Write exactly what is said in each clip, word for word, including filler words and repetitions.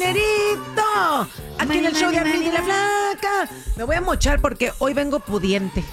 ¡Dinerito! Aquí en el show de Armin y la Flaca. Me voy a mochar porque hoy vengo pudiente.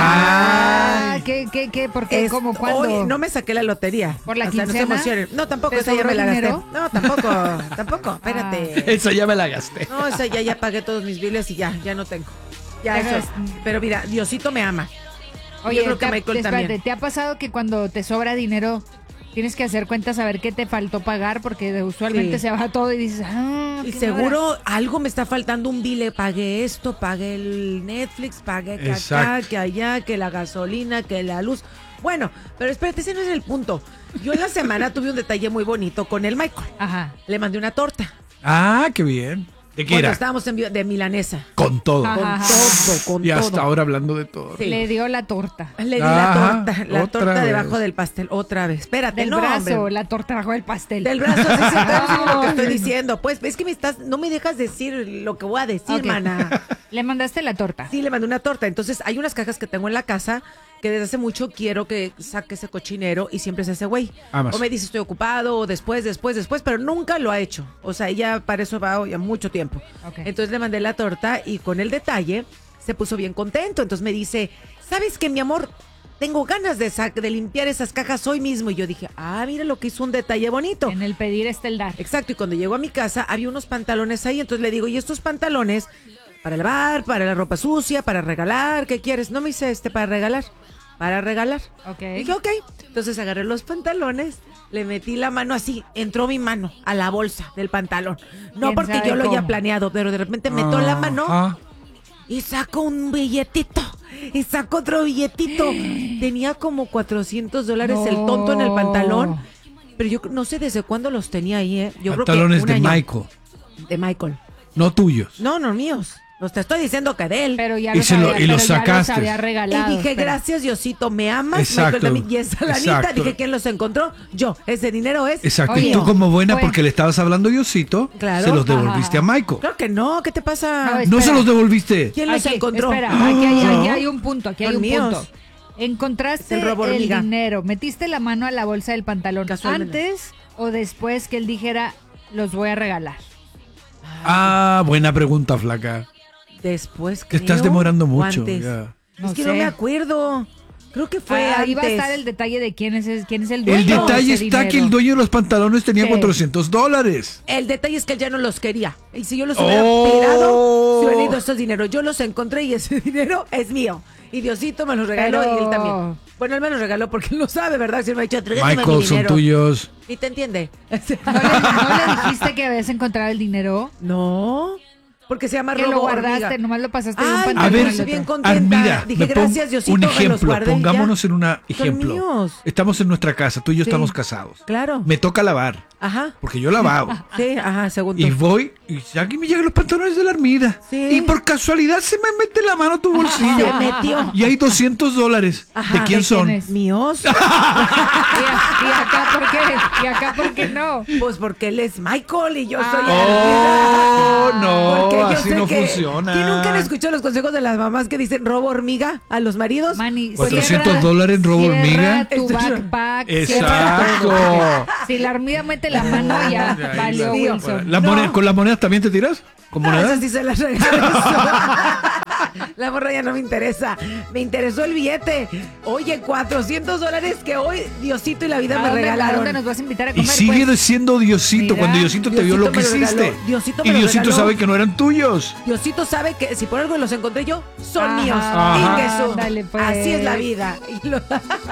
Ah, ¿qué, qué, qué? ¿Por qué? Es- ¿Cómo? ¿Cuándo? Hoy no me saqué la lotería. ¿Por la O sea, no se quincena? emocionen. No, tampoco, ¿Te esa ya me sobró la gasté. dinero? No, tampoco, tampoco, espérate. Esa ya me la gasté. No, esa ya, ya pagué todos mis biles y ya, ya no tengo. Ya Pero eso. es- Pero mira, Diosito me ama. Oye, Yo creo que te ha- Michael espérate, también. ¿te ha pasado que cuando te sobra dinero tienes que hacer cuentas a ver qué te faltó pagar? Porque usualmente Sí. se baja todo y dices, ah, Y qué seguro algo me está faltando, un bile. Pagué esto, pagué el Netflix, pagué que acá, Exacto. que allá, que la gasolina, que la luz. Bueno, pero espérate, ese no es el punto. Yo en la semana tuve un detalle muy bonito con el Michael. Ajá. Le mandé una torta. Ah, qué bien. ¿De qué Bueno, era? estábamos en vi- de milanesa. Con todo. Ajá. Con Ajá. todo, con Y hasta todo. ahora hablando de todo. Sí. Le dio la torta. Le di Ajá, la torta, la otra torta vez. debajo del pastel, otra vez. Espérate, Del no, brazo, hombre. la torta bajo el pastel. Del brazo, sí, sí, sí, lo que estoy No. diciendo. Pues es que me estás, no me dejas decir lo que voy a decir, Ok. mana. Le mandaste la torta. Sí, le mandé una torta. Entonces, hay unas cajas que tengo en la casa que desde hace mucho quiero que saque ese cochinero y siempre es ese güey. Amas. O me dice estoy ocupado, o después, después, después, pero nunca lo ha hecho. O sea, ya para eso va ya mucho tiempo. Ok. Entonces le mandé la torta y con el detalle se puso bien contento. Entonces me dice, ¿sabes qué, mi amor? Tengo ganas de, sa- de limpiar esas cajas hoy mismo. Y yo dije, ah, mira lo que hizo, un detalle bonito. En el pedir está el dar. Exacto, y cuando llegó a mi casa había unos pantalones ahí, entonces le digo, ¿y estos pantalones para lavar, para la ropa sucia, para regalar? ¿Qué quieres? No me hice este para regalar, para regalar. Ok. Dije, ok. Entonces agarré los pantalones, le metí la mano así, entró mi mano a la bolsa del pantalón. No ¿Quién porque sabe yo lo haya cómo? planeado, pero de repente meto la mano Ajá. y saco un billetito. Y saco otro billetito. Tenía como cuatrocientos dólares el tonto en el No. pantalón. Pero yo no sé desde cuándo los tenía ahí, ¿eh? Yo Pantalones creo que un de año. Michael, De Michael. no tuyos. No, no míos. Los te estoy diciendo que de él. Pero ya Y los se lo- había, y los pero ya sacaste. había y regalado. dije, Espera. gracias Diosito, me amas, Exacto, Michael también. Y esa lanita, exacto. dije, ¿quién los encontró? Yo. Ese dinero es Exacto. Oye, y tú como buena, fue- porque le estabas hablando a Diosito, Claro. se los devolviste Ajá. a Michael. Claro que no, ¿qué te pasa? No, es- No se espera. los devolviste. ¿Quién los Aquí, encontró? Espera, aquí hay, aquí ¿No? hay un punto, aquí hay Son un míos. punto. Encontraste Es el robo el hormiga. dinero, metiste la mano a la bolsa del pantalón Casualmente. antes o después que él dijera los voy a regalar. Ah, buena pregunta, flaca. Después, Te creo, estás demorando o mucho. antes. ya. No es que sé. no me acuerdo. Creo que fue Ah, antes. ahí va a estar el detalle de quién es, quién es el dueño. El de detalle ese está que dinero. el dueño de los pantalones tenía Sí. cuatrocientos dólares. El detalle es que él ya no los quería. Y si yo los hubiera Oh. tirado, si hubiera ido esos dinero. Yo los encontré y ese dinero es mío. Y Diosito me los regaló Pero- y él también. Bueno, él me los regaló porque él no sabe, ¿verdad? Si él me ha dicho, "Trégame mi Michael, son dinero". tuyos. Ni te entiende. ¿No le, no le dijiste que habías encontrado el dinero? No, porque se llama Que robo lo guardaste, hormiga. nomás lo pasaste de un Ay, pantalón A ver, al otro. bien contenta. Armida, Dije, me pon gracias, Diosito, un me los ejemplo. guardé y Pongámonos ya. en un Son ejemplo. míos. Estamos en nuestra casa, tú y yo Sí. estamos casados. Claro. Me toca lavar, Ajá. porque yo lavabo. Sí, ajá, segundo. Y voy, y aquí me llegan los pantalones de la Armida. Sí. Y por casualidad se me mete la mano a tu bolsillo. Se metió. Y hay doscientos dólares. Ajá. ¿De quién ¿De son? quién es? ¿Míos? ¿Y, a- y acá por qué? ¿Y acá por qué no? Pues porque él es Michael y yo soy Oh, Armida. no, Porque yo así sé no que- funciona. ¿Quién nunca le escuchó los consejos de las mamás que dicen robo hormiga a los maridos? Manny, cuatrocientos cierra- dólares en robo cierra hormiga. tu backpack. cierra Exacto. todo. Si la hormiga mete la mano, ya Ya, valió sí, Wilson. ¿Las No. monedas- ¿Con las monedas también te tiras? ¿Con No, monedas? esas sí se las regalo. La morra ya no me interesa. Me interesó el billete. Oye, cuatrocientos dólares que hoy Diosito y la vida ¿A me dónde, ¿A regalaron. dónde nos vas a invitar a Y comer? sigue pues? siendo Diosito Mira, cuando Diosito te vio Diosito lo que me lo hiciste. regaló. Diosito me y lo Diosito regaló. sabe que no eran tuyos. Diosito sabe que si por algo los encontré yo, son Ajá. míos. Ajá. Ingesu. Ándale, pues. Así es la vida. Y lo-